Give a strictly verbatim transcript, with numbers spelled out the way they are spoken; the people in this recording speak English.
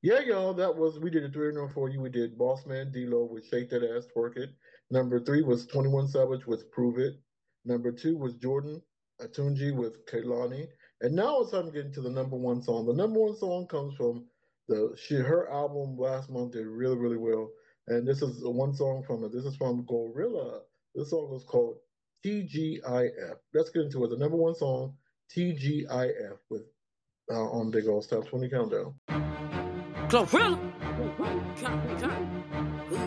Yeah, y'all, that was, we did a three oh for you. We did Boss Man D-Lo with Shake That Ass, Twerk It. Number three was twenty-one Savage with Prove It. Number two was Jordan Atunji with Kehlani. And now it's time to get into the number one song. The number one song comes from the she her album last month did really, really well. And this is one song from it. This is from Gorilla. This song is called T G I F. Let's get into it. The number one song, T G I F, with uh, on Big Old Top twenty Countdown. Glorilla.